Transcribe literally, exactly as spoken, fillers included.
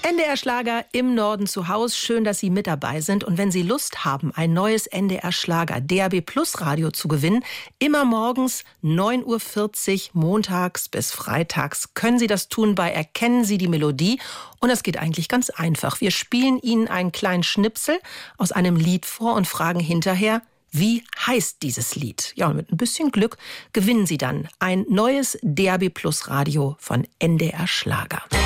N D R Schlager im Norden zu Haus. Schön, dass Sie mit dabei sind. Und wenn Sie Lust haben, ein neues N D R Schlager D A B Plus Radio zu gewinnen, immer morgens neun Uhr vierzig, montags bis freitags, können Sie das tun bei Erkennen Sie die Melodie. Und das geht eigentlich ganz einfach. Wir spielen Ihnen einen kleinen Schnipsel aus einem Lied vor und fragen hinterher, wie heißt dieses Lied? Ja, und mit ein bisschen Glück gewinnen Sie dann ein neues D A B Plus Radio von N D R Schlager.